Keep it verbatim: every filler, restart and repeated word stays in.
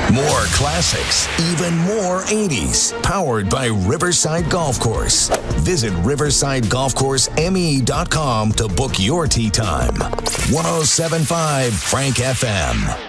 More classics, even more eighties. Powered by Riverside Golf Course. Visit riverside golf course m e dot com to book your tee time. one oh seven point five Frank F M.